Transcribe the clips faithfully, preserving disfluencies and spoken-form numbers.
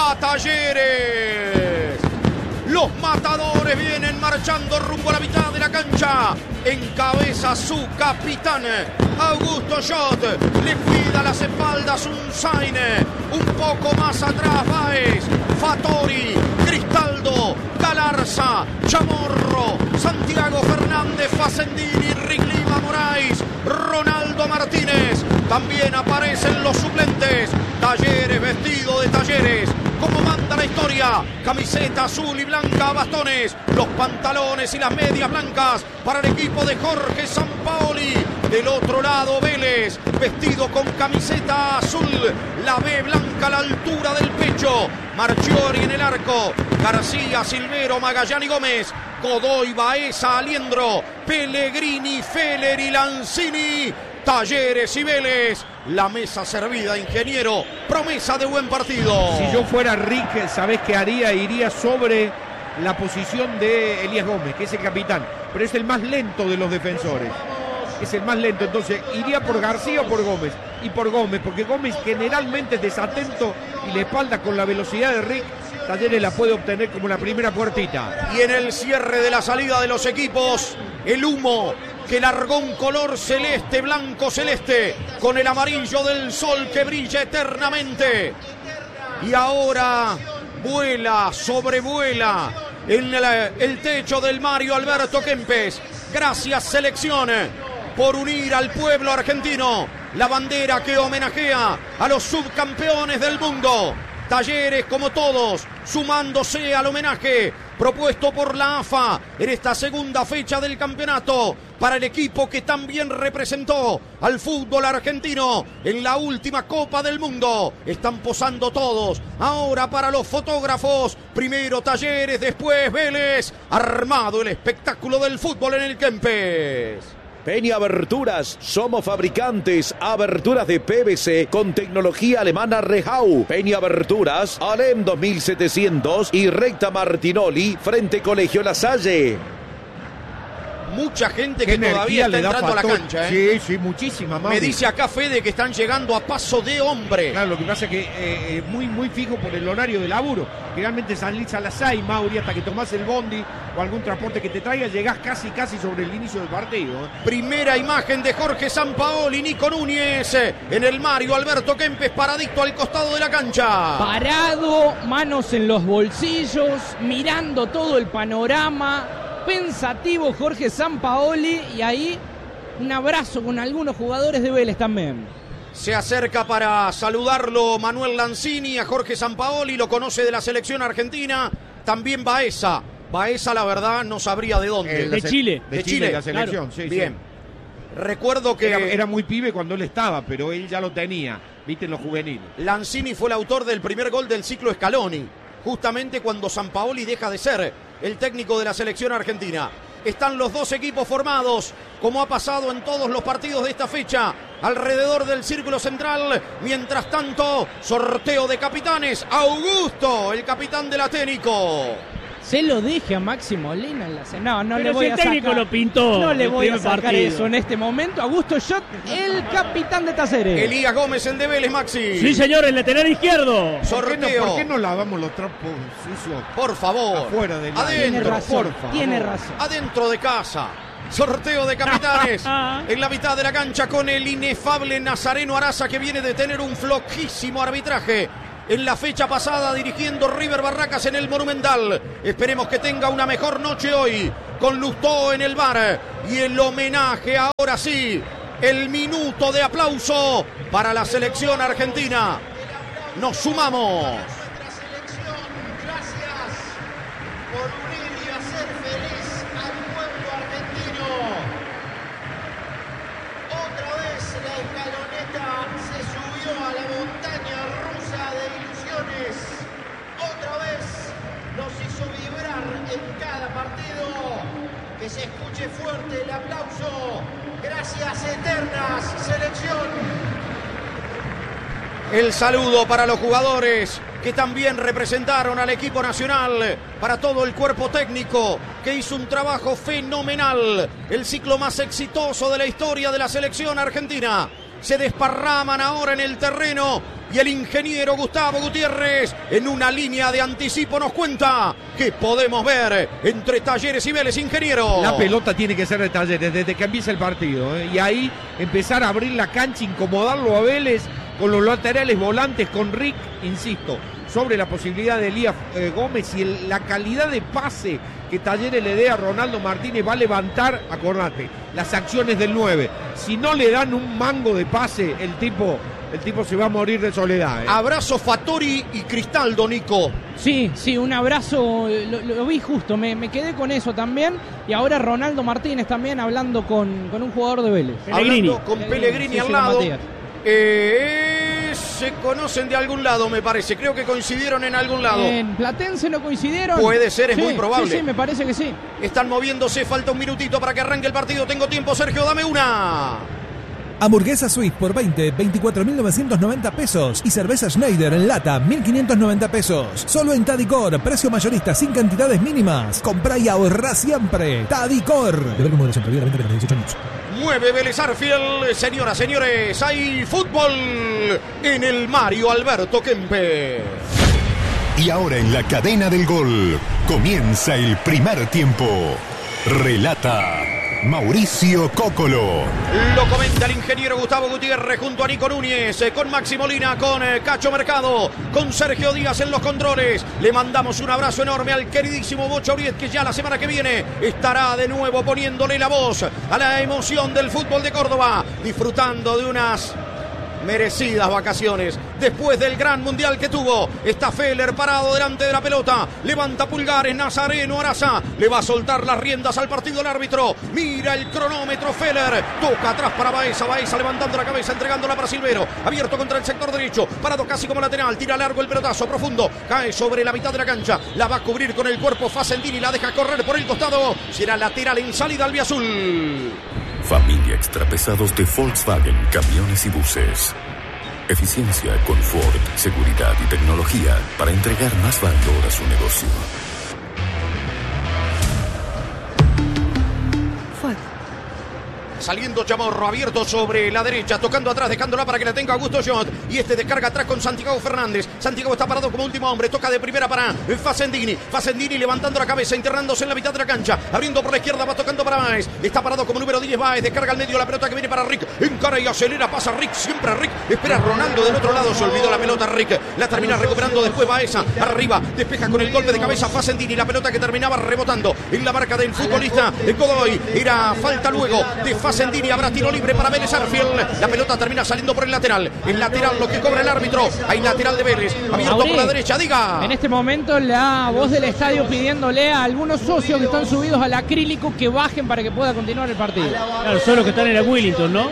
va Talleres. Los matadores vienen marchando rumbo a la mitad de la cancha. Encabeza su capitán, Augusto Schott. Le cuida las espaldas un Zaine. Un poco más atrás Báez, Fattori, Cristaldo, Galarza, Chamorro, Santiago Fernández, Facendini, Riglima, Moraes, Ronaldo Martínez. También aparecen los suplentes. Talleres vestido de Talleres, como manda la historia. Camiseta azul y blanca, bastones, los pantalones y las medias blancas para el equipo de Jorge Sampaoli. Del otro lado Vélez, vestido con camiseta azul, la B blanca a la altura del pecho. Marchiori en el arco, García, Silvero, Magallán y Gómez, Godoy, Baeza, Aliendro, Pellegrini, Feller y Lanzini. Talleres y Vélez, la mesa servida, ingeniero, promesa de buen partido. Si yo fuera Rick, ¿sabés qué haría? Iría sobre la posición de Elías Gómez, que es el capitán, pero es el más lento de los defensores. Es el más lento, entonces iría por García o por Gómez. Y por Gómez, porque Gómez generalmente es desatento y la espalda con la velocidad de Rick, Talleres la puede obtener como la primera puertita. Y en el cierre de la salida de los equipos, el humo que largó un color celeste, blanco celeste, con el amarillo del sol que brilla eternamente. Y ahora vuela, sobrevuela en el, el techo del Mario Alberto Kempes. Gracias, selección, por unir al pueblo argentino. La bandera que homenajea a los subcampeones del mundo. Talleres, como todos, sumándose al homenaje propuesto por la A F A en esta segunda fecha del campeonato para el equipo que también representó al fútbol argentino en la última Copa del Mundo. Están posando todos. Ahora para los fotógrafos, primero Talleres, después Vélez. Armado el espectáculo del fútbol en el Kempes. Peña Aberturas, somos fabricantes, aberturas de P V C con tecnología alemana Rehau. Peña Aberturas, Alem dos mil setecientos y Recta Martinoli, frente Colegio La Salle. Mucha gente que todavía está entrando a la cancha, ¿eh? Sí, sí, muchísima más. Me dice acá Fede que están llegando a paso de hombre. Claro, lo que pasa es que eh, muy, muy fijo por el horario de laburo. Generalmente salís a las seis, Mauri, hasta que tomás el bondi o algún transporte que te traiga, llegás casi, casi sobre el inicio del partido. ¿eh? Primera imagen de Jorge Sampaoli, Nico Núñez, en el Mario Alberto Kempes, paradito al costado de la cancha. Parado, manos en los bolsillos, mirando todo el panorama. Pensativo Jorge Sampaoli, y ahí un abrazo con algunos jugadores de Vélez también. Se acerca para saludarlo Manuel Lanzini a Jorge Sampaoli, lo conoce de la selección argentina, también Baeza. Baeza, la verdad, no sabría de dónde. Eh, de Chile. De, de Chile, Chile, la selección, claro. Sí, bien. Sí. Recuerdo que... Era, era muy pibe cuando él estaba, pero él ya lo tenía, viste, en los juveniles. Lanzini fue el autor del primer gol del ciclo Scaloni, justamente cuando Sampaoli deja de ser el técnico de la selección argentina. Están los dos equipos formados, como ha pasado en todos los partidos de esta fecha, alrededor del círculo central. Mientras tanto, sorteo de capitanes. Augusto, el capitán del Aténico. Se lo dije a Máximo Lina en la cena. No, no Pero le voy si a el técnico sacar, lo pintó. No le voy a sacar partido. eso en este momento. Augusto Schott, el capitán de Talleres. Elías Gómez, el de Vélez, Maxi. Sí, señor, el lateral izquierdo. Sorteo. ¿Por qué no, por qué no lavamos los trapos sucios? Por favor. Afuera del Adentro, Tiene razón, por favor. tiene razón. Adentro de casa. Sorteo de capitanes en la mitad de la cancha con el inefable Nazareno Araza, que viene de tener un flojísimo arbitraje en la fecha pasada dirigiendo River Barracas en el Monumental. Esperemos que tenga una mejor noche hoy con Lustó en el V A R y el homenaje ahora sí, el minuto de aplauso para la selección argentina. Nos sumamos. Que se escuche fuerte el aplauso. Gracias eternas, selección. El saludo para los jugadores que también representaron al equipo nacional, para todo el cuerpo técnico que hizo un trabajo fenomenal, el ciclo más exitoso de la historia de la selección argentina. se desparraman ahora en el terreno y el ingeniero Gustavo Gutiérrez en una línea de anticipo nos cuenta que podemos ver entre Talleres y Vélez, ingeniero. La pelota tiene que ser de Talleres desde que empieza el partido, ¿eh? Y ahí empezar a abrir la cancha, incomodarlo a Vélez con los laterales volantes, con Rick, insisto, sobre la posibilidad de Elías eh, Gómez y el, la calidad de pase que Talleres le dé a Ronaldo Martínez va a levantar, acordate, las acciones del nueve. Si no le dan un mango de pase, el tipo... El tipo se va a morir de soledad. ¿eh? Abrazo Fattori y Cristaldo, Nico. Sí, sí, un abrazo, lo, lo vi justo, me, me quedé con eso también. Y ahora Ronaldo Martínez también hablando con, con un jugador de Vélez. Pellegrini. Hablando con Pellegrini, sí, al sí, lado. Eh, se conocen de algún lado, me parece. Creo que coincidieron en algún lado. ¿En Platense no coincidieron? Puede ser, es sí, muy probable. Sí, sí, me parece que sí. Están moviéndose, falta un minutito para que arranque el partido. Tengo tiempo, Sergio, dame una. Hamburguesa Swiss por veinte, veinticuatro mil novecientos noventa pesos. Y cerveza Schneider en lata, mil quinientos noventa pesos. Solo en Tadicor, precio mayorista sin cantidades mínimas. Comprá y ahorrá siempre. Tadicor. Deber con moderación, prohibida la venta de los dieciocho años. Mueve Vélez Arfield, señoras, señores, hay fútbol en el Mario Alberto Kempes. Y ahora en la cadena del gol, comienza el primer tiempo. Relata Mauricio Cócolo. Lo comenta el ingeniero Gustavo Gutiérrez junto a Nico Núñez, con Maxi Molina, con Cacho Mercado, con Sergio Díaz en los controles. Le mandamos un abrazo enorme al queridísimo Bocha Uriet, que ya la semana que viene estará de nuevo poniéndole la voz a la emoción del fútbol de Córdoba, disfrutando de unas merecidas vacaciones después del gran mundial que tuvo. Está Feller parado delante de la pelota, levanta pulgares, Nazareno Araza le va a soltar las riendas al partido el árbitro. Mira el cronómetro, Feller toca atrás para Baeza, Baeza levantando la cabeza, entregándola para Silvero, abierto contra el sector derecho, parado casi como lateral, tira largo el pelotazo profundo, cae sobre la mitad de la cancha, la va a cubrir con el cuerpo Facendini, la deja correr por el costado, será lateral en salida albiazul. Familia extrapesados de Volkswagen, camiones y buses. Eficiencia, confort, seguridad y tecnología para entregar más valor a su negocio. Saliendo Chamorro, abierto sobre la derecha, tocando atrás, dejándola para que la tenga Augusto Jot. Y este descarga atrás con Santiago Fernández. Santiago está parado como último hombre, toca de primera para Facendini. Facendini levantando la cabeza, internándose en la mitad de la cancha, abriendo por la izquierda, va tocando para Báez. Está parado como número diez Báez, descarga al medio la pelota que viene para Rick. Encara y acelera, pasa Rick, siempre Rick. Espera Ronaldo del otro lado, se olvidó la pelota Rick. La termina recuperando después Baeza. Arriba, despeja con el golpe de cabeza Facendini. La pelota que terminaba rebotando en la marca del futbolista Godoy. Era falta luego de Facendini, habrá tiro libre para Vélez Arfield. La pelota termina saliendo por el lateral. El lateral lo que cobra el árbitro. Hay lateral de Vélez. Abierto Mauri, por la derecha, diga. En este momento la voz del estadio pidiéndole a algunos socios que están subidos al acrílico que bajen para que pueda continuar el partido. Claro, son los que están en la Wellington, ¿no?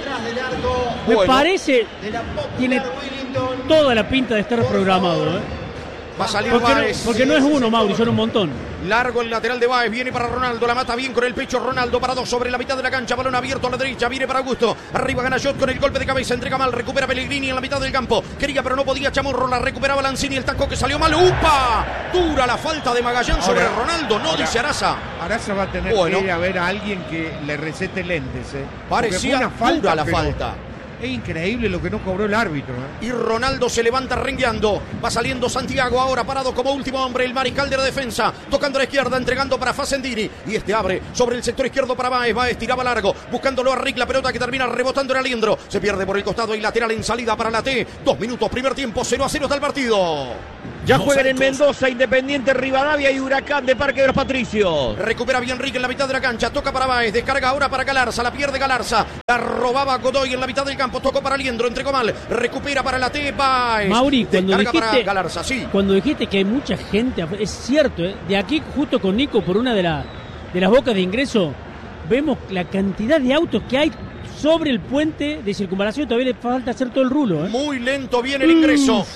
Me bueno. parece, tiene toda la pinta de estar programado, ¿eh? Va a salir porque, Báez. No, porque no es uno, Mauri, son un montón. Largo el lateral de Báez, viene para Ronaldo, la mata bien con el pecho Ronaldo, parado sobre la mitad de la cancha, balón abierto a la derecha, viene para Augusto, arriba gana Jot con el golpe de cabeza, entrega mal, recupera Pellegrini en la mitad del campo, quería pero no podía Chamorro, la recuperaba Lanzini, el taco que salió mal, ¡upa! Dura la falta de Magallán sobre ahora, Ronaldo, no ahora, dice Araza. Araza va a tener bueno. que ir a ver a alguien que le recete lentes, ¿eh? Parecía una falta, dura la pero... falta. Es increíble lo que no cobró el árbitro, ¿eh? Y Ronaldo se levanta rengueando. Va saliendo Santiago ahora parado como último hombre. El mariscal de la defensa. Tocando a la izquierda, entregando para Facendini. Y este abre sobre el sector izquierdo para Báez. Báez tiraba largo. Buscándolo a Rick. La pelota que termina rebotando en Aliendro. Se pierde por el costado y lateral en salida para la T. Dos minutos, primer tiempo. cero a cero está el partido. Ya juegan en Mendoza, Independiente, Rivadavia y Huracán de Parque de los Patricios. Recupera bien Rick en la mitad de la cancha. Toca para Báez. Descarga ahora para Galarza. La pierde Galarza. La robaba Godoy en la mitad del campo. Tocó para Aliendro. Entregó mal. Recupera para la T. Báez. Mauri, cuando dijiste, para Galarza, sí. cuando dijiste que hay mucha gente, es cierto, ¿eh? De aquí justo con Nico por una de, la, de las bocas de ingreso, vemos la cantidad de autos que hay sobre el puente de circunvalación. Todavía le falta hacer todo el rulo, ¿eh? Muy lento viene el ingreso.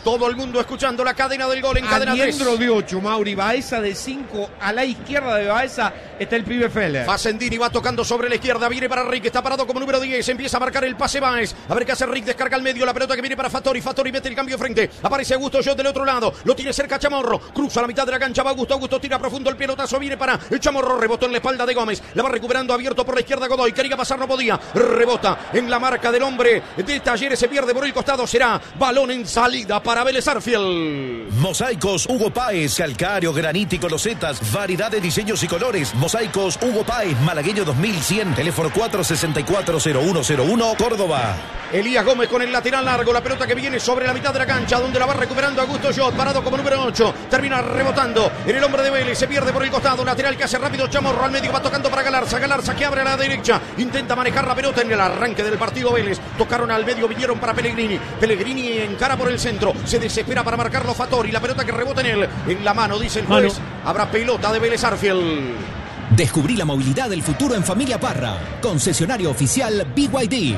Todo el mundo escuchando la cadena del gol en cadena tres. Aliendro de ocho, Mauri. Baeza de cinco. A la izquierda de Baeza está el pibe Feller. Facendini va tocando sobre la izquierda. Viene para Rick. Está parado como número diez. Empieza a marcar el pase Baez. A ver qué hace Rick. Descarga al medio. La pelota que viene para Fattori. Fattori mete el cambio frente. Aparece Augusto Jot del otro lado. Lo tiene cerca Chamorro. Cruza la mitad de la cancha. Va Augusto. Augusto tira profundo el pelotazo. Viene para el Chamorro. Rebotó en la espalda de Gómez. La va recuperando abierto por la izquierda Godoy. Quería pasar, no podía. Rebota en la marca del hombre de Talleres. Se pierde por el costado. Será balón en salida para Vélez Arfield. Mosaicos Hugo Páez, calcáreo, granítico, losetas, variedad de diseños y colores. Mosaicos Hugo Páez, Malagueño dos mil cien, teléfono cuatro seis cuatro cero uno cero uno, Córdoba. Elías Gómez con el lateral largo, la pelota que viene sobre la mitad de la cancha, donde la va recuperando Augusto Jot, parado como número ocho, termina rebotando en el hombre de Vélez, se pierde por el costado, lateral que hace rápido Chamorro, al medio va tocando para Galarza, Galarza que abre a la derecha, intenta manejar la pelota en el arranque del partido Vélez, tocaron al medio, vinieron para Pellegrini, Pellegrini encara por el centro, se desespera para marcarlo Fattori, la pelota que rebota en él, en la mano, dice el juez, mano. Habrá pelota de Vélez Arfield. Descubrí la movilidad del futuro en Familia Parra, concesionario oficial B Y D.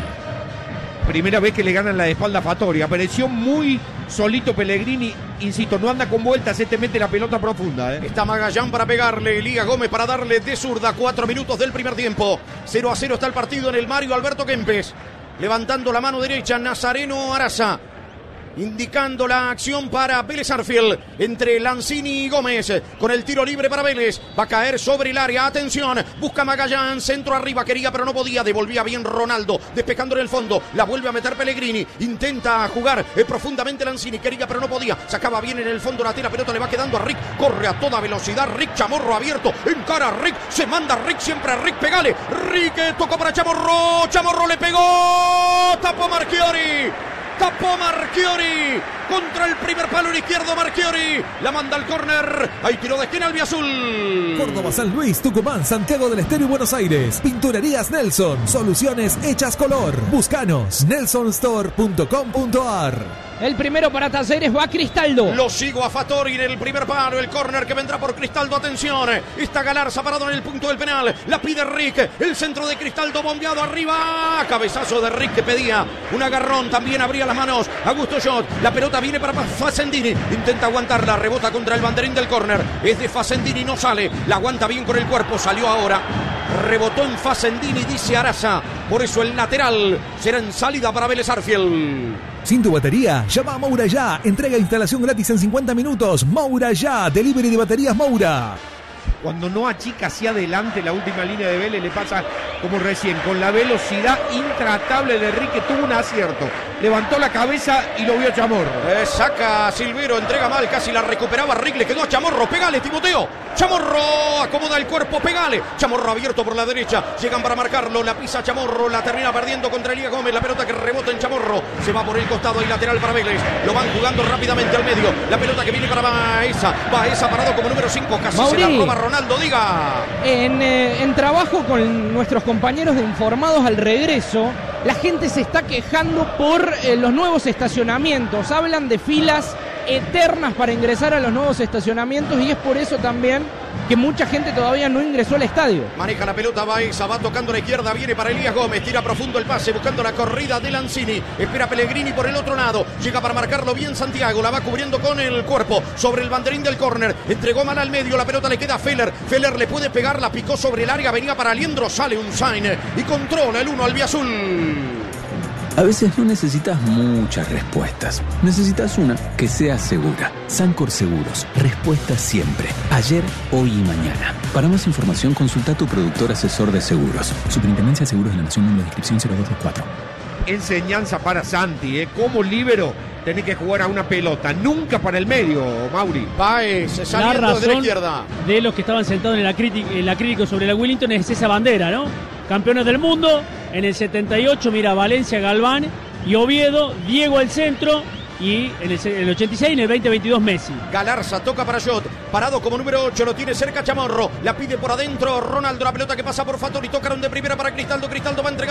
Primera vez que le ganan la espalda a Fattori. Apareció muy solito Pellegrini. Insisto, no anda con vueltas, se te mete la pelota profunda. ¿eh? Está Magallán para pegarle. Elías Gómez para darle de zurda. Cuatro minutos del primer tiempo. cero a cero está el partido en el Mario Alberto Kempes. Levantando la mano derecha, Nazareno Araza. Indicando la acción para Vélez Arfield entre Lanzini y Gómez, con el tiro libre para Vélez, va a caer sobre el área, atención, busca Magallán, centro arriba, quería pero no podía, devolvía bien Ronaldo, despejando en el fondo, la vuelve a meter Pellegrini, intenta jugar eh, profundamente Lanzini, quería pero no podía, sacaba bien en el fondo la tira, pelota le va quedando a Rick, corre a toda velocidad, Rick Chamorro abierto, encara a Rick, se manda Rick, siempre a Rick, pegale, Rick eh, tocó para Chamorro, Chamorro le pegó, tapó Marchiori. Tapó Marchiori contra el primer palo en izquierdo. Marchiori la manda al córner. Hay tiro de esquina albiazul. Córdoba, San Luis, Tucumán, Santiago del Estero y Buenos Aires. Pinturerías Nelson. Soluciones hechas color. Búscanos. nelson store punto com punto a r. El primero para Talleres va Cristaldo. Lo sigo a Fattori en el primer palo. El córner que vendrá por Cristaldo. Atención. Está Galarza parado en el punto del penal. La pide Rick. El centro de Cristaldo bombeado arriba. Cabezazo de Rick que pedía un agarrón. También abría las manos Augusto Jot. La pelota viene para Facendini. Intenta aguantarla. Rebota contra el banderín del córner. Es de Facendini. No sale. La aguanta bien con el cuerpo. Salió ahora. Rebotó en Facendini, dice Araza. Por eso el lateral será en salida para Vélez Arfield. Sin tu batería, llama a Moura Ya. Entrega e instalación gratis en cincuenta minutos. Moura Ya, delivery de baterías Moura. Cuando no achica hacia adelante la última línea de Vélez, le pasa como recién, con la velocidad intratable de Rick, que tuvo un acierto. Levantó la cabeza y lo vio Chamorro. Eh, saca a Silvero, entrega mal, casi la recuperaba Rick, le quedó a Chamorro. Pegale, Timoteo. Chamorro acomoda el cuerpo, pegale. Chamorro abierto por la derecha, llegan para marcarlo, la pisa Chamorro, la termina perdiendo contra Elías Gómez. La pelota que rebota en Chamorro, se va por el costado y lateral para Vélez. Lo van jugando rápidamente al medio. La pelota que viene para Baeza. Baeza parado como número cinco, casi Mauri. Se la roba Ronaldo, diga. En, eh, en trabajo con nuestros compañeros de Informados al regreso, la gente se está quejando por eh, los nuevos estacionamientos. Hablan de filas eternas para ingresar a los nuevos estacionamientos y es por eso también que mucha gente todavía no ingresó al estadio. Maneja la pelota Baeza, va tocando a la izquierda, viene para Elías Gómez, tira profundo el pase, buscando la corrida de Lanzini, espera Pellegrini por el otro lado, llega para marcarlo bien Santiago, la va cubriendo con el cuerpo, sobre el banderín del córner, entregó mal al medio, la pelota le queda a Feller, Feller le puede pegar, la picó sobre el área, venía para Aliendro, sale un sign y controla el uno albiazul. A veces no necesitas muchas respuestas. Necesitas una que sea segura. Sancor Seguros. Respuesta siempre. Ayer, hoy y mañana. Para más información, consulta a tu productor asesor de seguros. Superintendencia de Seguros de la Nación, número de inscripción cero dos dos cuatro. Enseñanza para Santi, ¿eh? Como líbero tenés que jugar a una pelota, nunca para el medio, Mauri. Baez saliendo de la izquierda. De los que estaban sentados en la crítica, en la crítica sobre la Willington es esa bandera, ¿no? Campeones del mundo, en el setenta y ocho, mira, Valencia, Galván y Oviedo, Diego al centro y en el, en el ochenta y seis, en el veinte veintidós Messi. Galarza toca para Jot, parado como número ocho, lo tiene cerca Chamorro, la pide por adentro Ronaldo, la pelota que pasa por Fattori, tocaron de primera para Cristaldo, Cristaldo va entregando para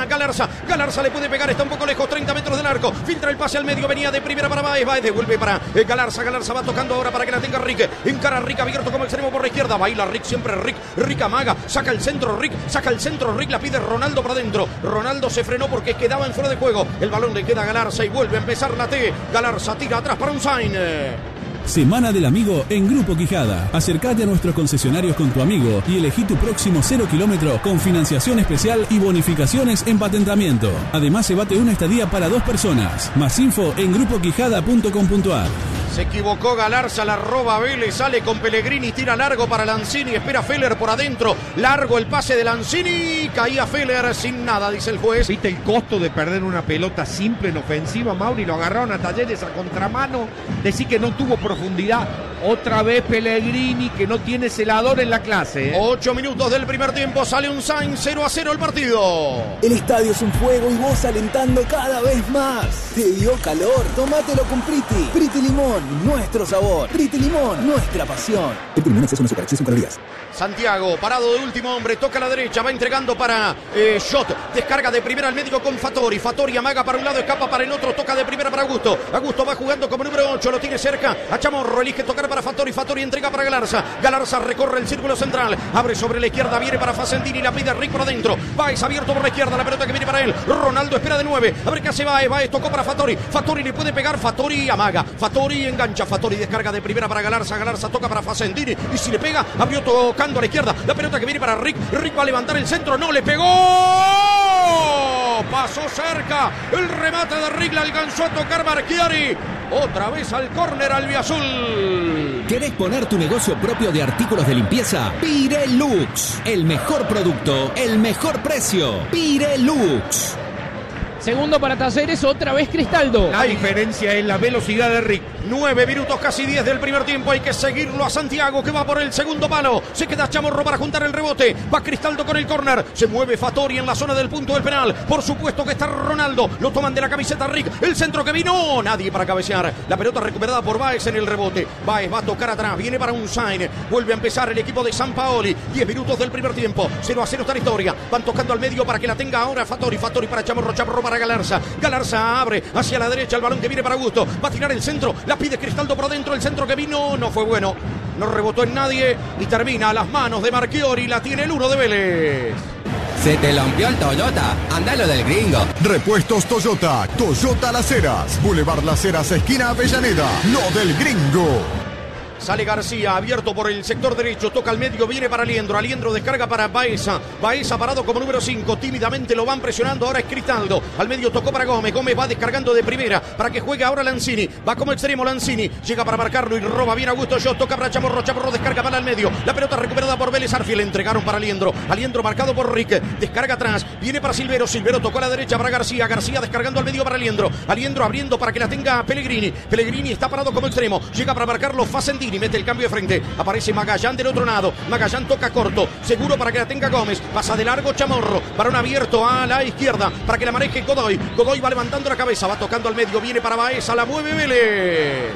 Galarza. Galarza le puede pegar, está un poco lejos, treinta metros del arco. Filtra el pase al medio, venía de primera para Baez. Baez devuelve para eh, Galarza. Galarza va tocando ahora para que la tenga Rick. Encara a Rick abierto como extremo por la izquierda. Baila Rick, siempre Rick. Rick amaga, saca el centro Rick, saca el centro Rick, la pide Ronaldo para adentro. Ronaldo se frenó porque quedaba en fuera de juego. El balón le queda a Galarza y vuelve a empezar la T. Galarza tira atrás para un sign. Semana del Amigo en Grupo Quijada. Acércate a nuestros concesionarios con tu amigo y elegí tu próximo cero kilómetro con financiación especial y bonificaciones en patentamiento. Además, se bate una estadía para dos personas. Más info en grupo quijada punto com punto a r. Se equivocó Galarza, la roba Vélez, sale con Pellegrini, tira largo para Lanzini, espera Feller por adentro, largo el pase de Lanzini, caía Feller sin nada, dice el juez. ¿Viste el costo de perder una pelota simple en ofensiva, Mauri? Lo agarraron a Talleres a contramano, decir que no tuvo profundidad. Otra vez Pellegrini, que no tiene celador en la clase, ¿eh? Ocho minutos del primer tiempo, sale un Sainz, cero a cero el partido. El estadio es un fuego y vos alentando cada vez más. ¿Te dio calor? Tómatelo con Priti. Priti Limón, nuestro sabor. Priti Limón, nuestra pasión. El primer exceso no es exceso en calorías. Santiago, parado de último hombre, toca a la derecha, va entregando para eh, Shot, descarga de primera al médico con Fattori. Fattori amaga para un lado, escapa para el otro, toca de primera para Augusto. Augusto va jugando como número ocho, lo tiene cerca a Chamorro, elige tocar para Fattori. Fattori entrega para Galarza. Galarza recorre el círculo central, abre sobre la izquierda, viene para Facendini, la pide Rick por adentro. Baez abierto por la izquierda, la pelota que viene para él. Ronaldo espera de nueve, a ver qué hace Baez. Baez tocó para Fattori. Fattori le puede pegar, Fattori amaga. Fattori engancha, Fattori descarga de primera para Galarza. Galarza toca para Facendini y si le pega, abrió tocando a la izquierda. La pelota que viene para Rick. Rick va a levantar el centro, no le pegó. Pasó cerca. El remate de Rick la alcanzó a tocar Marchiori. Otra vez al córner albiazul. ¿Querés poner tu negocio propio de artículos de limpieza? Pirelux. El mejor producto, el mejor precio. Pirelux. Segundo para Talleres, otra vez Cristaldo. La diferencia es la velocidad de Rick. Nueve minutos, casi diez del primer tiempo. Hay que seguirlo a Santiago, que va por el segundo palo. Se queda Chamorro para juntar el rebote. Va Cristaldo con el córner. Se mueve Fattori en la zona del punto del penal. Por supuesto que está Ronaldo. Lo toman de la camiseta Rick. El centro que vino. Nadie para cabecear. La pelota recuperada por Baez en el rebote. Baez va a tocar atrás. Viene para un sign. Vuelve a empezar el equipo de Sampaoli. Diez minutos del primer tiempo. cero a cero está la historia. Van tocando al medio para que la tenga ahora Fattori. Fattori para Chamorro. Chamorro para Galarza. Galarza abre hacia la derecha el balón que viene para Augusto. Va a tirar el centro. La pide Cristaldo por dentro. El centro que vino no fue bueno. No rebotó en nadie. Y termina a las manos de Marchiori. La tiene el uno de Vélez. Se te lampió el Toyota. Andalo del gringo. Repuestos Toyota. Toyota Las Heras. Boulevard Las Heras, esquina Avellaneda. Lo del gringo. Sale García, abierto por el sector derecho, toca al medio, viene para Aliendro, Aliendro descarga para Baeza, Baeza parado como número cinco, tímidamente lo van presionando, ahora es Cristaldo, al medio tocó para Gómez, Gómez va descargando de primera, para que juegue ahora Lanzini, va como extremo Lanzini, llega para marcarlo y roba bien Augusto Shot, toca para Chamorro, Chamorro descarga para el medio, la pelota recuperada por Vélez Arfiel, le entregaron para Aliendro, Aliendro marcado por Rick, descarga atrás, viene para Silvero, Silvero tocó a la derecha para García, García descargando al medio para Aliendro, Aliendro abriendo para que la tenga Pellegrini, Pellegrini está parado como extremo, llega para marcarlo Facendini, mete el cambio de frente, aparece Magallán del otro lado, Magallán toca corto, seguro para que la tenga Gómez, pasa de largo Chamorro, varón abierto a la izquierda, para que la maneje Godoy, Godoy va levantando la cabeza, va tocando al medio, viene para Baeza, la mueve Vélez.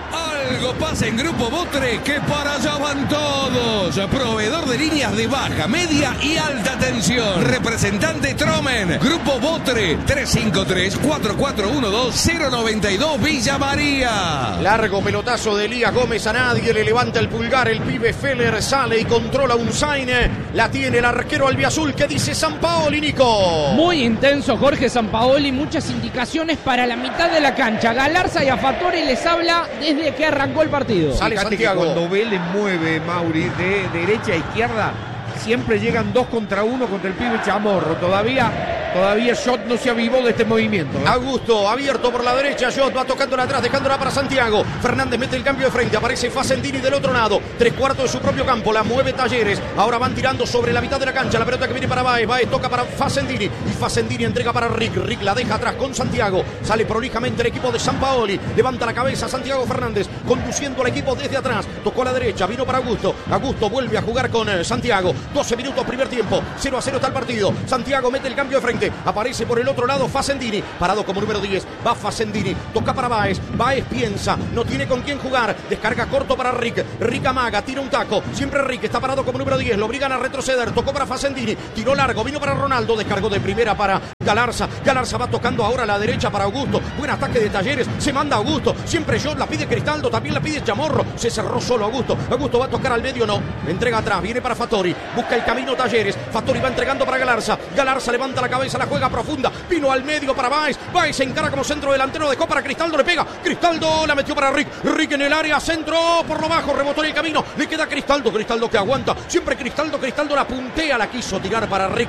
Algo pasa en Grupo Botre, que para allá van todos. Proveedor de líneas de baja, media y alta tensión. Representante Tromen. Grupo Botre, tres cinco tres, cuatro cuatro uno dos, cero nueve dos, Villa María. Largo pelotazo de Elías Gómez, a nadie le levanta el pulgar. El pibe Feller sale y controla un Saine. La tiene el arquero albiazul, que dice Sampaoli, Nico. Muy intenso Jorge Sampaoli, muchas indicaciones para la mitad de la cancha. Galarza y a Fattori les habla desde que arrancó el partido. Sale Santiago. Cuando Vélez mueve, Mauri, de derecha a izquierda, siempre llegan dos contra uno contra el pibe Chamorro. Todavía, todavía Shot no se avivó de este movimiento, ¿eh? Augusto, abierto por la derecha, Shot va tocándola atrás, dejándola para Santiago. Fernández mete el cambio de frente, aparece Facendini del otro lado. Tres cuartos de su propio campo, la mueve Talleres. Ahora van tirando sobre la mitad de la cancha. La pelota que viene para Baez, Baez toca para Facendini. Y Facendini entrega para Rick. Rick la deja atrás con Santiago. Sale prolijamente el equipo de Sampaoli. Levanta la cabeza Santiago Fernández, conduciendo al equipo desde atrás. Tocó a la derecha, vino para Augusto. Augusto vuelve a jugar con eh, Santiago. doce minutos primer tiempo, cero a cero está el partido. Santiago mete el cambio de frente. Independiente. Aparece por el otro lado Facendini, parado como número diez. Va Facendini, toca para Báez. Báez piensa, no tiene con quién jugar. Descarga corto para Rick. Rick amaga, tira un taco. Siempre Rick está parado como número diez. Lo obligan a retroceder. Tocó para Facendini. Tiró largo, vino para Ronaldo. Descargó de primera para Galarza. Galarza va tocando ahora a la derecha para Augusto. Buen ataque de Talleres. Se manda Augusto. Siempre yo la pide Cristaldo. También la pide Chamorro. Se cerró solo Augusto. Augusto va a tocar al medio. No. Entrega atrás. Viene para Fattori. Busca el camino Talleres. Fattori va entregando para Galarza. Galarza levanta la cabeza. La juega profunda. Vino al medio para Báez. Báez se encara como centro delantero. Dejó para Cristaldo. Le pega. Cristaldo la metió para Rick. Rick en el área. Centro por lo bajo. Rebotó en el camino. Le queda Cristaldo. Cristaldo que aguanta. Siempre Cristaldo. Cristaldo la puntea. La quiso tirar para Rick.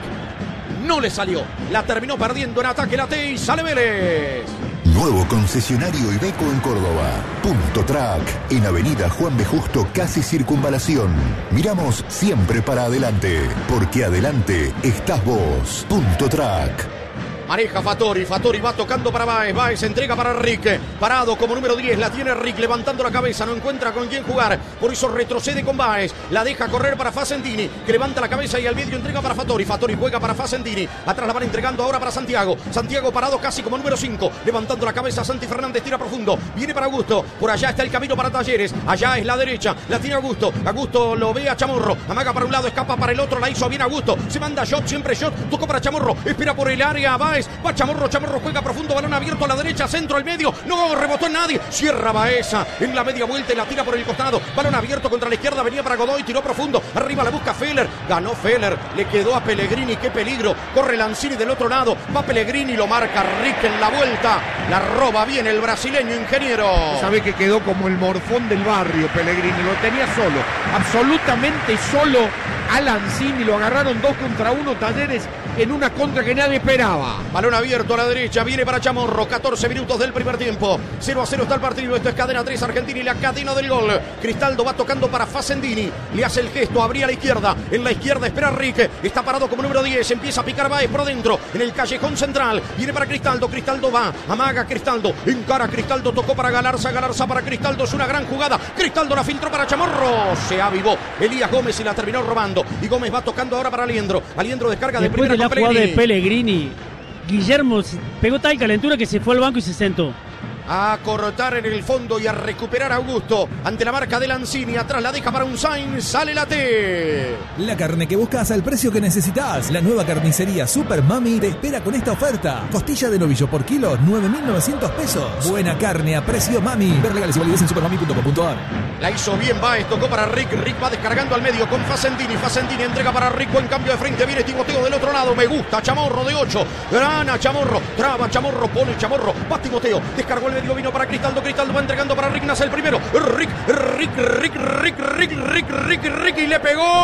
No le salió. La terminó perdiendo en ataque la T y sale Vélez. Nuevo concesionario Iveco en Córdoba. Punto Track. En Avenida Juan B. Justo, casi Circunvalación. Miramos siempre para adelante. Porque adelante estás vos. Punto Track. Maneja Fattori, Fattori va tocando para Báez, Báez entrega para Rick, parado como número diez, la tiene Rick levantando la cabeza, no encuentra con quién jugar, por eso retrocede con Báez, la deja correr para Facendini, que levanta la cabeza y al medio entrega para Fattori, Fattori juega para Facendini, atrás la van entregando ahora para Santiago, Santiago parado casi como número cinco, levantando la cabeza Santi Fernández, tira profundo, viene para Augusto, por allá está el camino para Talleres, allá es la derecha, la tiene Augusto, Augusto lo ve a Chamorro, amaga para un lado, escapa para el otro, la hizo bien Augusto, se manda shot, siempre shot, tocó para Chamorro, espera por el área, Báez, va Chamorro, Chamorro juega profundo, balón abierto a la derecha, centro al medio, no rebotó en nadie, cierra Baeza en la media vuelta y la tira por el costado, balón abierto contra la izquierda, venía para Godoy, tiró profundo, arriba la busca Feller, ganó Feller, le quedó a Pellegrini, qué peligro, corre Lanzini del otro lado, va Pellegrini, lo marca Rick en la vuelta, la roba bien el brasileño Ingeniero. Sabe que quedó como el morfón del barrio Pellegrini, lo tenía solo, absolutamente solo a Lanzini, lo agarraron dos contra uno Talleres en una contra que nadie esperaba. Balón abierto a la derecha, viene para Chamorro, catorce minutos del primer tiempo, cero a cero está el partido, esto es cadena tres Argentina y la cadena del gol. Cristaldo va tocando para Facendini, le hace el gesto, abría a la izquierda, en la izquierda espera Rick, está parado como número diez, empieza a picar Báez por dentro, en el callejón central, viene para Cristaldo, Cristaldo va, amaga Cristaldo, encara Cristaldo, tocó para Galarza, Galarza para Cristaldo, es una gran jugada, Cristaldo la filtró para Chamorro, se avivó Elías Gómez y la terminó robando, y Gómez va tocando ahora para Aliendro, Aliendro descarga de Después primera de la con jugada Pellegrini. de Pellegrini, Guillermo pegó tal calentura que se fue al banco y se sentó. A cortar en el fondo y a recuperar a Augusto ante la marca de Lanzini, atrás la deja para un Sainz, sale la T. La carne que buscas al precio que necesitas. La nueva carnicería Super Mami te espera con esta oferta. Costilla de novillo por kilo, nueve mil novecientos pesos. Buena carne a precio Mami. Ver legales y validez en supermami punto com punto a r. La hizo bien Báez, tocó para Rick, Rick va descargando al medio con Facendini, Facendini entrega para Rick, en cambio de frente, viene Timoteo del otro lado, me gusta, Chamorro de ocho, gana Chamorro, traba Chamorro, pone Chamorro, va Timoteo, descargó el medio, vino para Cristaldo, Cristaldo va entregando para Rick, nace el primero, Rick, Rick, Rick, Rick, Rick, Rick, Rick, Rick, y le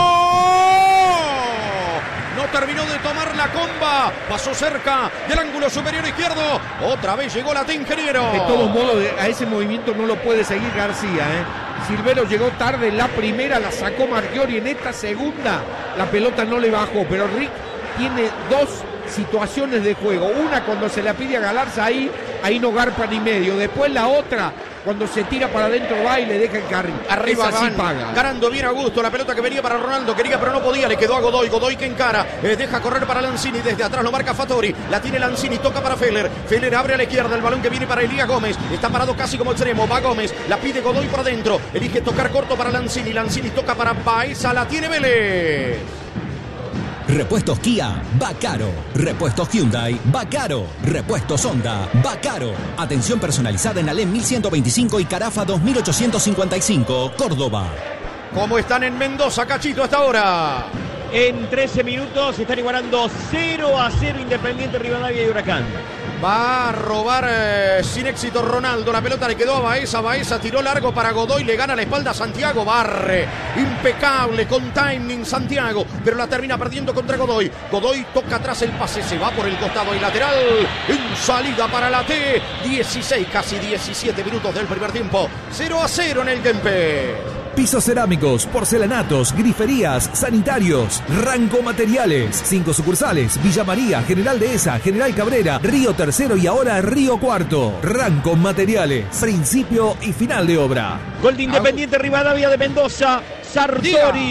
pegó. No terminó de tomar la comba, pasó cerca del ángulo superior izquierdo, otra vez llegó la T Ingeniero. De todos modos, a ese movimiento no lo puede seguir García, ¿eh? Silvero llegó tarde en la primera, la sacó Marchiori en esta segunda, la pelota no le bajó, pero Rick tiene dos situaciones de juego, una cuando se la pide a Galarza, ahí, ahí no garpa ni medio, después la otra cuando se tira para adentro va y le deja el carril. Arriba esa van, sí paga. ganando bien Augusto, la pelota que venía para Ronaldo, quería pero no podía, le quedó a Godoy, Godoy que encara, eh, deja correr para Lanzini, desde atrás lo marca Fattori, la tiene Lanzini, toca para Feller, Feller abre a la izquierda, el balón que viene para Elías Gómez, está parado casi como extremo, va Gómez, la pide Godoy por adentro, elige tocar corto para Lanzini, Lanzini toca para Baeza, la tiene Vélez. Repuestos Kia, va caro. Repuestos Hyundai, va caro. Repuestos Honda, va caro. Atención personalizada en Alem mil ciento veinticinco y Carafa dos mil ochocientos cincuenta y cinco, Córdoba. ¿Cómo están en Mendoza, Cachito, hasta ahora? En trece minutos están igualando cero a cero Independiente, Rivadavia y Huracán. Va a robar eh, sin éxito Ronaldo. La pelota le quedó a Baeza. Baeza tiró largo para Godoy. Le gana la espalda a Santiago. Barre. Impecable con timing Santiago. Pero la termina perdiendo contra Godoy. Godoy toca atrás el pase. Se va por el costado y lateral. En salida para la T. dieciséis, casi diecisiete minutos del primer tiempo. cero a cero en el Kempe. Pisos cerámicos, porcelanatos, griferías, sanitarios, Ranco Materiales. Cinco sucursales: Villa María, General Dehesa, General Cabrera, Río Tercero y ahora Río Cuarto. Ranco Materiales, principio y final de obra. Gol de Independiente, Rivadavia de Mendoza. Sartori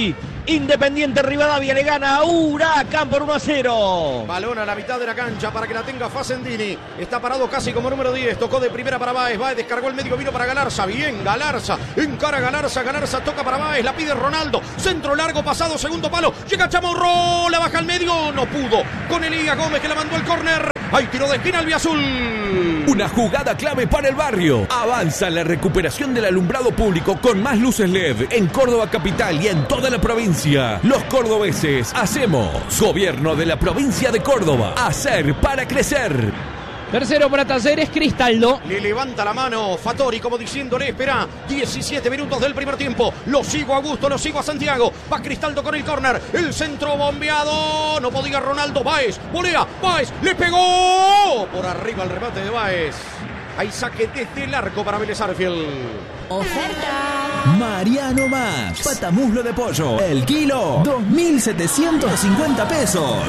Independiente Rivadavia le gana a Huracán por uno a cero. Balón a la mitad de la cancha para que la tenga Facendini. Está parado casi como número diez. Tocó de primera para Báez. Báez descargó el medio, vino para Galarza. Bien, Galarza. Encara Galarza. Galarza toca para Báez. La pide Ronaldo. Centro largo, pasado, segundo palo. Llega Chamorro. La baja al medio. No pudo. Con Elías Gómez que la mandó al córner. Hay tiro de esquina albiazul. Una jugada clave para el barrio. Avanza la recuperación del alumbrado público con más luces L E D en Córdoba capital y en toda la provincia. Los cordobeses hacemos. Gobierno de la provincia de Córdoba. Hacer para crecer. Tercero para Talleres, Cristaldo. Le levanta la mano Fattori como diciéndole, espera, diecisiete minutos del primer tiempo. Lo sigo a Augusto, lo sigo a Santiago. Va Cristaldo con el córner. El centro bombeado. No podía Ronaldo. Báez, volea. Báez, le pegó. Por arriba el remate de Báez. Hay saque desde el arco para Vélez Arfield. Oferta. Mariano Max. Patamuslo de pollo. El kilo. dos mil setecientos cincuenta pesos.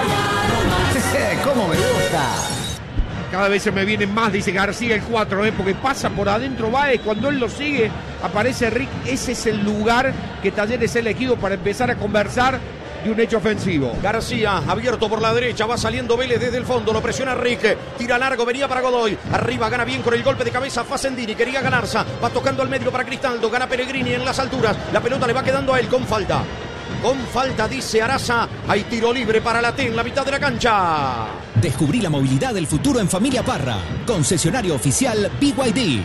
¿Cómo me gusta? Cada vez se me vienen más, dice García, el cuatro, ¿eh? Porque pasa por adentro Báez, cuando él lo sigue, aparece Rick. Ese es el lugar que Talleres es elegido para empezar a conversar de un hecho ofensivo. García, abierto por la derecha, va saliendo Vélez desde el fondo, lo presiona Rick, tira largo, venía para Godoy, arriba, gana bien con el golpe de cabeza Facendini, quería Galarza, va tocando al medio para Cristaldo, gana Pellegrini en las alturas, la pelota le va quedando a él con falta. Con falta, dice Araza, hay tiro libre para la T en la mitad de la cancha. Descubrí la movilidad del futuro en Familia Parra. Concesionario oficial B Y D.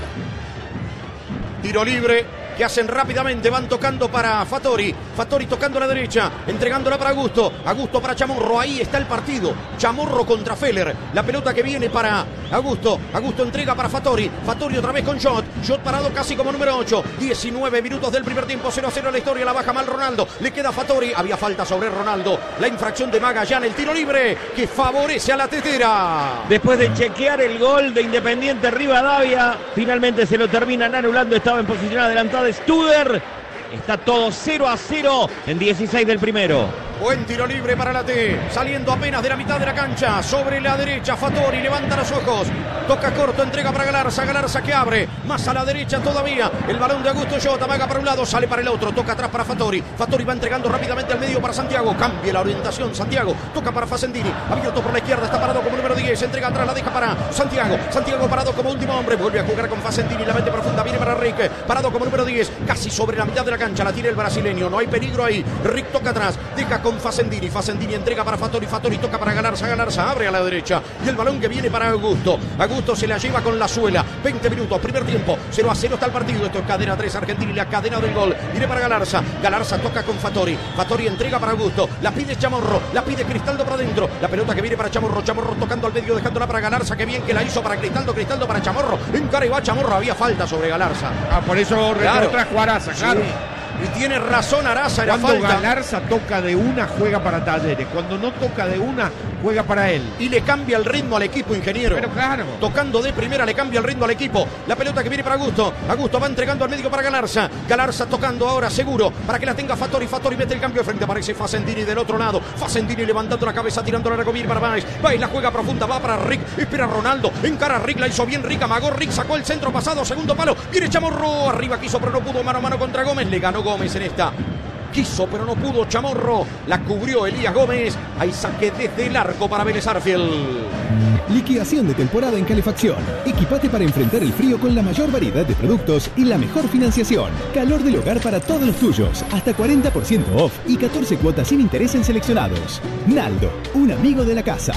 Tiro libre que hacen rápidamente, van tocando para Fattori. Fattori tocando a la derecha, entregándola para Augusto. Augusto para Chamorro, ahí está el partido. Chamorro contra Feller. La pelota que viene para Augusto. Augusto entrega para Fattori. Fattori otra vez con Shot. Shot parado casi como número ocho. diecinueve minutos del primer tiempo, cero a cero la historia. La baja mal Ronaldo. Le queda a Fattori. Había falta sobre Ronaldo. La infracción de Magallán, el tiro libre que favorece a la tetera. Después de chequear el gol de Independiente Rivadavia, finalmente se lo terminan anulando. Estaba en posición adelantada Studer. Está todo cero a cero en dieciséis del primero. Buen tiro libre para la T, saliendo apenas de la mitad de la cancha, sobre la derecha, Fattori levanta los ojos, toca corto, entrega para Galarza, Galarza que abre, más a la derecha todavía, el balón de Augusto Jota, vaga para un lado, sale para el otro, toca atrás para Fattori, Fattori va entregando rápidamente al medio para Santiago, cambia la orientación, Santiago, toca para Facendini, abierto por la izquierda, está parado como número diez, entrega atrás, la deja para Santiago, Santiago parado como último hombre, vuelve a jugar con Facendini, la mente profunda, viene para Rick, parado como número diez, casi sobre la mitad de la cancha, la tira el brasileño, no hay peligro ahí, Rick toca atrás, deja con Facendini, Facendini entrega para Fattori, Fattori toca para Galarza, Galarza abre a la derecha y el balón que viene para Augusto, Augusto se la lleva con la suela, veinte minutos, primer tiempo, cero a cero está el partido, esto es cadena tres Argentina y la cadena del gol, viene para Galarza, Galarza toca con Fattori, Fattori entrega para Augusto, la pide Chamorro, la pide Cristaldo para adentro, la pelota que viene para Chamorro, Chamorro tocando al medio, dejándola para Galarza, que bien que la hizo para Cristaldo, Cristaldo para Chamorro, encara y va Chamorro, había falta sobre Galarza. Ah, por eso retrotrajo Araza, claro. Sí. Y tiene razón Araza, era Cuando falta. Galarza toca de una, juega para Talleres. Cuando no toca de una, juega para él. Y le cambia el ritmo al equipo, ingeniero. Pero claro. Tocando de primera le cambia el ritmo al equipo. La pelota que viene para Augusto. Augusto va entregando al medio para Galarza. Galarza tocando ahora seguro para que la tenga Fattori. Fattori mete el cambio de frente. Aparece Facendini del otro lado. Facendini levantando la cabeza, tirando la recomir para Báez. Báez la juega profunda, va para Rick. Espera Ronaldo. Encara a Rick, la hizo bien Rick. Amagó Rick, sacó el centro pasado. Segundo palo. Viene Chamorro. Arriba quiso, pero no pudo. Mano a mano contra Gómez. Le ganó Gómez en esta. Quiso, pero no pudo Chamorro. La cubrió Elías Gómez. Hay saque desde el arco para Vélez Arfield. Liquidación de temporada en calefacción. Equipate para enfrentar el frío con la mayor variedad de productos y la mejor financiación. Calor del hogar para todos los tuyos. Hasta cuarenta por ciento off y catorce cuotas sin interés en seleccionados. Naldo, un amigo de la casa.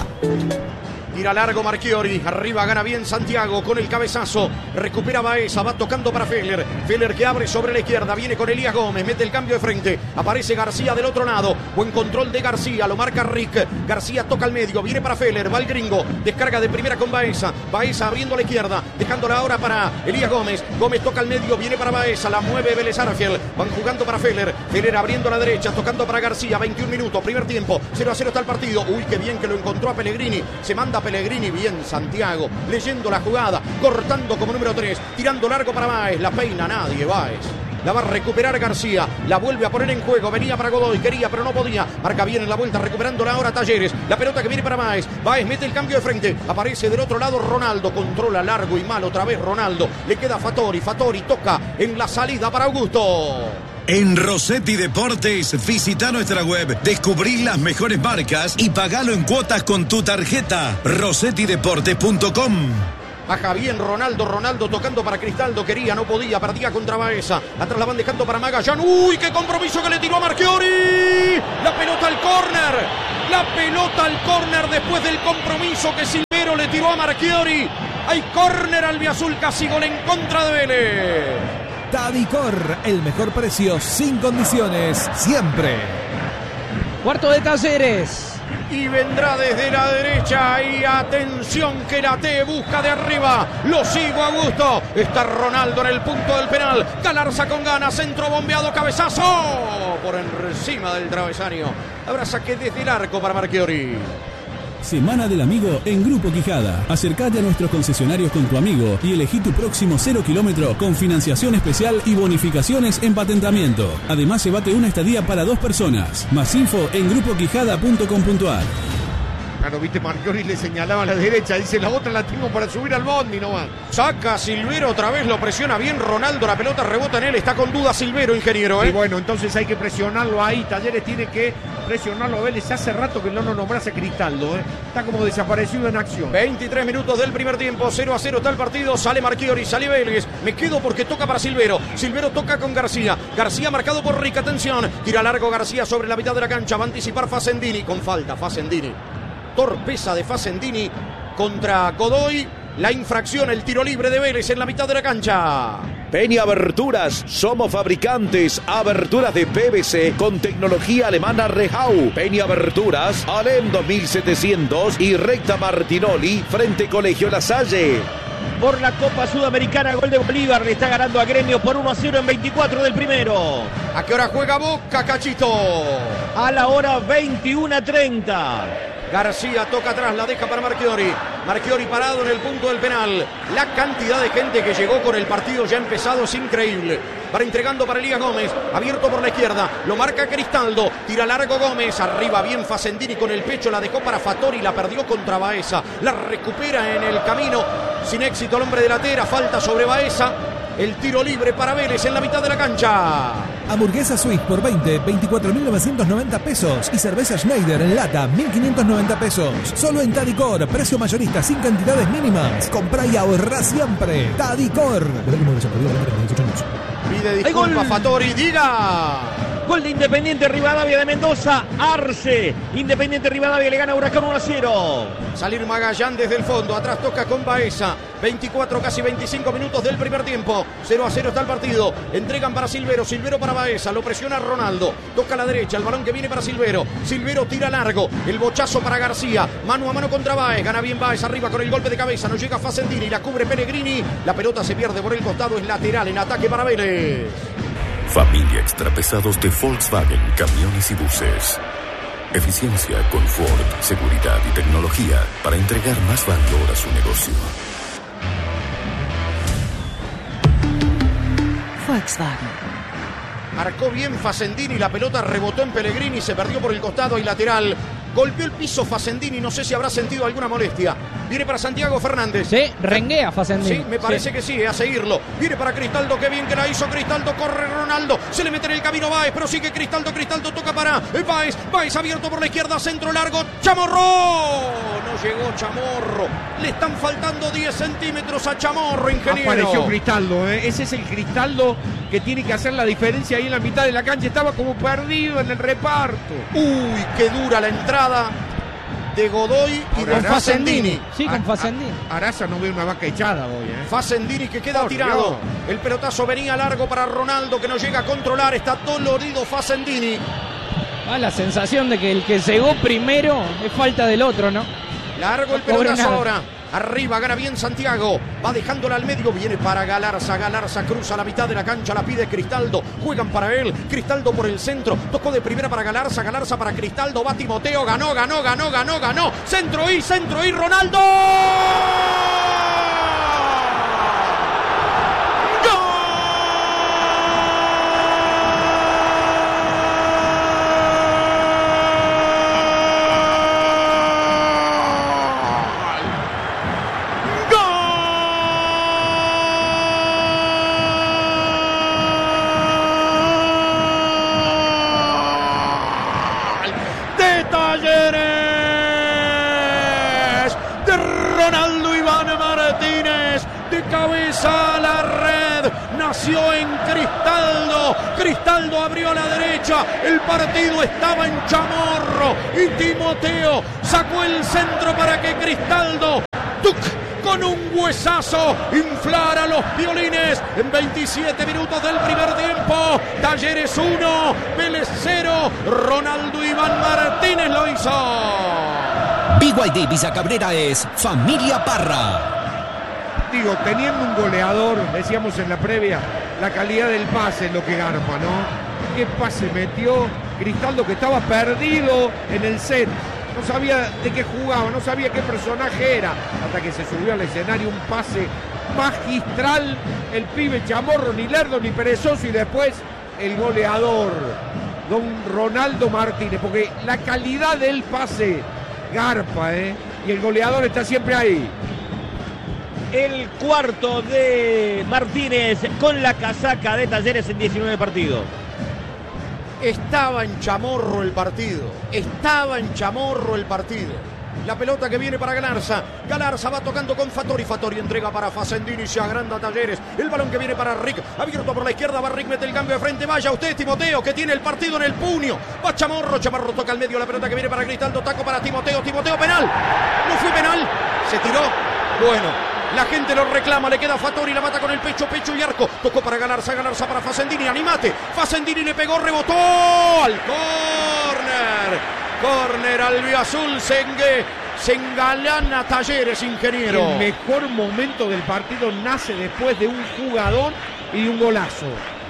Tira largo Marchiori, arriba gana bien Santiago con el cabezazo, recupera Baeza, va tocando para Feller, Feller que abre sobre la izquierda, viene con Elías Gómez, mete el cambio de frente, aparece García del otro lado, buen control de García, lo marca Rick, García toca al medio, viene para Feller, va el gringo, descarga de primera con Baeza, Baeza abriendo a la izquierda, dejándola ahora para Elías Gómez, Gómez toca al medio, viene para Baeza, la mueve Vélez Arfield, van jugando para Feller, Feller abriendo a la derecha, tocando para García, veintiún minutos, primer tiempo, cero a cero está el partido, uy qué bien que lo encontró a Pellegrini, se manda Pellegrini, bien Santiago, leyendo la jugada, cortando como número tres, tirando largo para Báez, la peina nadie, Báez. La va a recuperar García, la vuelve a poner en juego, venía para Godoy, quería pero no podía, marca bien en la vuelta, recuperándola ahora Talleres, la pelota que viene para Báez, Báez mete el cambio de frente, aparece del otro lado Ronaldo, controla largo y mal otra vez Ronaldo, le queda Fattori, Fattori toca en la salida para Augusto. En Rossetti Deportes, visita nuestra web, descubrí las mejores marcas y pagalo en cuotas con tu tarjeta. rossetti deportes punto com. Baja bien Ronaldo, Ronaldo tocando para Cristaldo, quería, no podía, perdía contra Baeza. Atrás la van dejando para Magallán. ¡Uy, qué compromiso que le tiró a Marchiori! La pelota al córner, la pelota al córner después del compromiso que Silvero le tiró a Marchiori. Hay córner albiazul, casi gol en contra de Vélez. Tadicor, el mejor precio sin condiciones, siempre. Cuarto de Talleres. Y vendrá desde la derecha. Y atención que la T busca de arriba. Lo sigo a gusto. Está Ronaldo en el punto del penal. Galarza con ganas. Centro bombeado. Cabezazo. Por encima del travesaño. Habrá saque desde el arco para Marchiori. Semana del Amigo en Grupo Quijada. Acércate a nuestros concesionarios con tu amigo y elegí tu próximo cero kilómetro con financiación especial y bonificaciones en patentamiento. Además, llévate una estadía para dos personas. Más info en grupo quijada punto com punto a r. Claro, viste, Marchiori le señalaba a la derecha, dice la otra la tengo para subir al bondi nomás. Saca Silvero otra vez, lo presiona bien Ronaldo, la pelota rebota en él, está con duda Silvero, ingeniero, ¿eh? Y bueno, entonces hay que presionarlo ahí, Talleres tiene que presionarlo a Vélez, hace rato que no lo nombrase Cristaldo, ¿eh? Está como desaparecido en acción. veintitrés minutos del primer tiempo, cero a cero está el partido, sale Marchiori, sale Vélez, me quedo porque toca para Silvero, Silvero toca con García, García marcado por Rica, atención, tira largo García sobre la mitad de la cancha, va a anticipar Facendini, con falta Facendini. Torpeza de Facendini contra Godoy. La infracción, el tiro libre de Vélez en la mitad de la cancha. Peña Aberturas, somos fabricantes, aberturas de P V C con tecnología alemana Rehau. Peña Aberturas, Alem dos mil setecientos y recta Martinoli frente Colegio La Salle. Por la Copa Sudamericana, gol de Bolívar, le está ganando a Gremio por uno a cero en veinticuatro del primero. ¿A qué hora juega Boca, Cachito? A la hora veintiuno a treinta. García toca atrás, la deja para Marchiori. Marchiori parado en el punto del penal. La cantidad de gente que llegó con el partido ya empezado es increíble. Va entregando para Elías Gómez, abierto por la izquierda, lo marca Cristaldo, tira largo Gómez, arriba bien Facendini con el pecho, la dejó para Fattori, la perdió contra Baeza, la recupera en el camino, sin éxito el hombre de la Tera, falta sobre Baeza. El tiro libre para Vélez en la mitad de la cancha. Hamburguesa Swiss por veinte, veinticuatro mil novecientos noventa pesos. Y cerveza Schneider en lata, mil quinientos noventa pesos. Solo en Tadicor, precio mayorista sin cantidades mínimas. Comprá y ahorrá siempre. Tadicor. Pide disculpa Fattori, diga. Gol de Independiente Rivadavia de Mendoza, Arce. Independiente Rivadavia le gana a Huracán uno a cero. Salir Magallán desde el fondo, atrás toca con Baeza. veinticuatro, casi veinticinco minutos del primer tiempo. cero a cero está el partido. Entregan para Silvero, Silvero para Baeza. Lo presiona Ronaldo. Toca a la derecha, el balón que viene para Silvero. Silvero tira largo. El bochazo para García. Mano a mano contra Baez. Gana bien Baez arriba con el golpe de cabeza. No llega Facendini, la cubre Pellegrini. La pelota se pierde por el costado. Es lateral en ataque para Vélez. Familia Extrapesados de Volkswagen, camiones y buses. Eficiencia, confort, seguridad y tecnología para entregar más valor a su negocio. Volkswagen. Marcó bien Facendini, la pelota rebotó en Pellegrini, se perdió por el costado y lateral. Golpeó el piso Facendini, no sé si habrá sentido alguna molestia. Viene para Santiago Fernández. Sí, renguea Facendini. Sí, me parece sí. que sí, a seguirlo. Viene para Cristaldo, qué bien que la hizo Cristaldo, corre Ronaldo. Se le mete en el camino Baez, pero sigue Cristaldo, Cristaldo toca para Baez. Baez abierto por la izquierda, centro largo, Chamorro. No llegó Chamorro. Le están faltando diez centímetros a Chamorro, ingeniero. Apareció Cristaldo, ¿eh? Ese es el Cristaldo que tiene que hacer la diferencia ahí en la mitad de la cancha. Estaba como perdido en el reparto. Uy, qué dura la entrada de Godoy y Ahora, de Facendini. Sí, con Facendini. Araza no ve una vaca echada hoy, ¿eh? Facendini que queda Por tirado. Dios. El pelotazo venía largo para Ronaldo que no llega a controlar. Está dolorido Facendini. Ah, la sensación de que el que llegó primero es falta del otro, ¿no? Largo el No cobra pelotazo nada. ahora. Arriba, gana bien Santiago. Va dejándola al medio. Viene para Galarza. Galarza cruza la mitad de la cancha. La pide Cristaldo. Juegan para él. Cristaldo por el centro. Tocó de primera para Galarza. Galarza para Cristaldo. Va Timoteo. Ganó, ganó, ganó, ganó, ganó. Centro y, centro y, Ronaldo. apareció en Cristaldo. Cristaldo abrió a la derecha. El partido estaba en Chamorro. Y Timoteo sacó el centro para que Cristaldo, ¡tuc!, con un huesazo, inflara los violines en veintisiete minutos del primer tiempo. Talleres uno, Vélez cero. Ronaldo Iván Martínez lo hizo. B Y D Villa Cabrera es Familia Parra. Digo, teniendo un goleador, decíamos en la previa, la calidad del pase es lo que garpa, ¿no? ¿Qué pase metió Cristaldo, que estaba perdido en el set? No sabía de qué jugaba, no sabía qué personaje era, hasta que se subió al escenario. Un pase magistral, el pibe Chamorro, ni lerdo ni perezoso, y después el goleador, don Ronaldo Martínez, porque la calidad del pase garpa, ¿eh? Y el goleador está siempre ahí. El cuarto de Martínez con la casaca de Talleres en diecinueve partidos. Estaba en Chamorro el partido. Estaba en Chamorro el partido. La pelota que viene para Galarza. Galarza va tocando con Fattori. Fattori entrega para Facendini. Se agranda Talleres. El balón que viene para Rick. Abierto por la izquierda. Va Rick, mete el cambio de frente. Vaya usted, Timoteo, que tiene el partido en el puño. Va Chamorro. Chamorro toca al medio. La pelota que viene para Cristaldo. Taco para Timoteo. Timoteo, penal. No fue penal. Se tiró. Bueno. La gente lo reclama, le queda Fattori, la mata con el pecho, pecho y arco. Tocó para Galarza, Galarza para Facendini, animate. Facendini le pegó, rebotó al córner. Córner albiazul, se, engue, se engalana Talleres, ingeniero. El mejor momento del partido nace después de un jugador y de un golazo.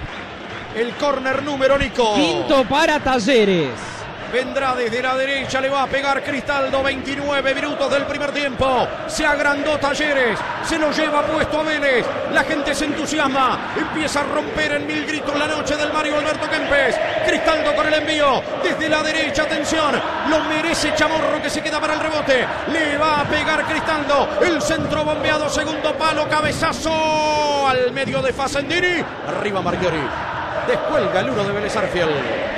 El córner número, Nico. Quinto para Talleres. Vendrá desde la derecha, le va a pegar Cristaldo. veintinueve minutos del primer tiempo. Se agrandó Talleres, se lo lleva puesto a Vélez. La gente se entusiasma, empieza a romper en mil gritos la noche del Mario Alberto Kempes. Cristaldo con el envío desde la derecha, atención, lo merece Chamorro, que se queda para el rebote. Le va a pegar Cristaldo, el centro bombeado, segundo palo, cabezazo al medio de Facendini. Arriba Marchiori, descuelga el uno de Vélez Arfield.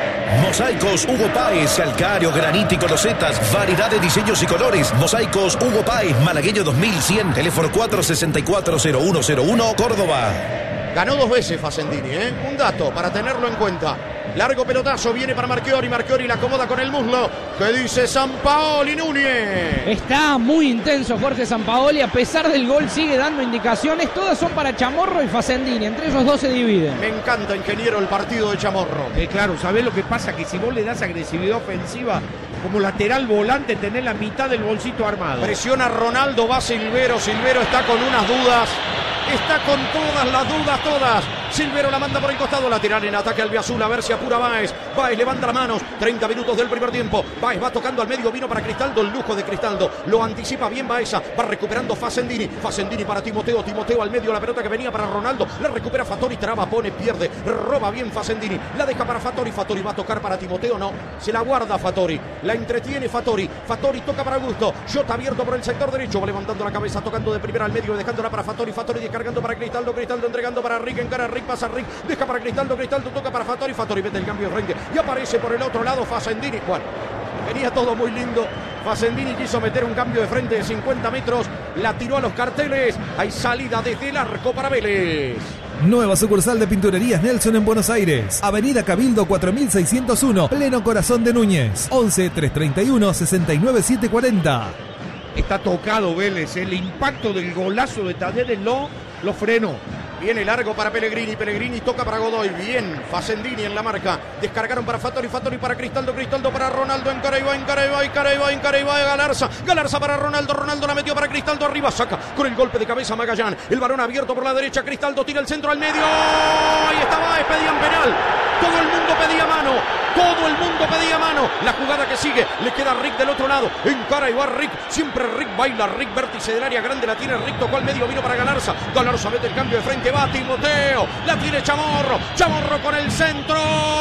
Mosaicos Hugo Páez, calcáreo, granito y losetas, variedad de diseños y colores. Mosaicos Hugo Páez, Malagueño dos mil cien, teléfono cuatro seis cuatro cero uno cero uno, Córdoba. Ganó dos veces Facendini, ¿eh? Un dato para tenerlo en cuenta. Largo pelotazo, viene para Marchiori. Marchiori la acomoda con el muslo. ¿Qué dice Sampaoli, Núñez? Está muy intenso Jorge Sampaoli. A pesar del gol sigue dando indicaciones. Todas son para Chamorro y Facendini. Entre ellos dos se dividen. Me encanta, ingeniero, el partido de Chamorro. Eh, claro, ¿sabés lo que pasa? Que si vos le das agresividad ofensiva como lateral volante, tenés la mitad del bolsito armado. Presiona Ronaldo, va Silvero. Silvero está con unas dudas. Está con todas las dudas, todas. Silvero la manda por el costado, lateral en ataque albiazul, a ver si apura Báez. Báez levanta las manos, treinta minutos del primer tiempo. Báez va tocando al medio, vino para Cristaldo, el lujo de Cristaldo. Lo anticipa bien Baeza, va recuperando Facendini. Facendini para Timoteo, Timoteo al medio, la pelota que venía para Ronaldo. La recupera Fattori, traba, pone, pierde. Roba bien Facendini, la deja para Fattori. Fattori va a tocar para Timoteo, no. Se la guarda Fattori, la entretiene Fattori. Fattori toca para Augusto. Jota abierto por el sector derecho, va levantando la cabeza, tocando de primera al medio, dejándola para Fattori. Fattori descargando para Cristaldo, Cristaldo entregando para Rick, encara Rick, pasa Rick, deja para Cristaldo, Cristaldo toca para Fattori, Fattori mete el cambio de frente y aparece por el otro lado Facendini. Bueno, venía todo muy lindo. Facendini quiso meter un cambio de frente de cincuenta metros, la tiró a los carteles. Hay salida desde el arco para Vélez. Nueva sucursal de Pinturerías Nelson en Buenos Aires. Avenida Cabildo cuatro mil seiscientos uno, pleno corazón de Núñez. once, trescientos treinta y uno, sesenta y nueve, setecientos cuarenta. Está tocado Vélez, el impacto del golazo de Talleres lo, lo frenó. Viene largo para Pellegrini, Pellegrini toca para Godoy, bien, Facendini en la marca, descargaron para Fattori, Fattori para Cristaldo, Cristaldo para Ronaldo, en Caraiba, en Caraiba, en Caraiba, en Caraiba, Galarza, Galarza para Ronaldo, Ronaldo la metió para Cristaldo, arriba, saca con el golpe de cabeza Magallán, el varón abierto por la derecha, Cristaldo tira el centro al medio, ahí estaba, pedían penal, todo el mundo pedía mano, todo el mundo pedía mano, la jugada que sigue, le queda Rick del otro lado, en Caraiba Rick, siempre Rick baila, Rick vértice del área grande, la tiene Rick, tocó al medio, vino para Galarza, Galarza mete el cambio de frente, va Timoteo, la tiene Chamorro, Chamorro con el centro,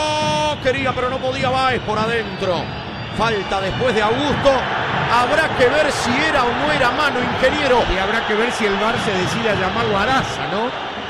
quería pero no podía, Báez por adentro, falta después de Augusto, habrá que ver si era o no era mano, ingeniero. Y habrá que ver si el V A R se decide a llamarlo a Araza, ¿no?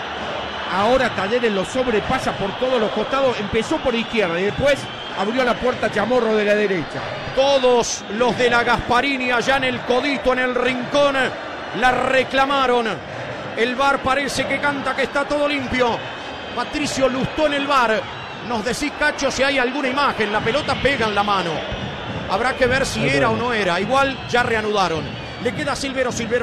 Ahora Talleres lo sobrepasa por todos los costados, empezó por izquierda y después abrió la puerta Chamorro de la derecha. Todos los de la Gasparini allá en el codito, en el rincón, la reclamaron. El V A R parece que canta que está todo limpio. Patricio Lustó en el V A R. Nos decís, Cacho, si hay alguna imagen. La pelota pega en la mano. Habrá que ver si era o no era. Igual ya reanudaron. Le queda a Silvero, Silvero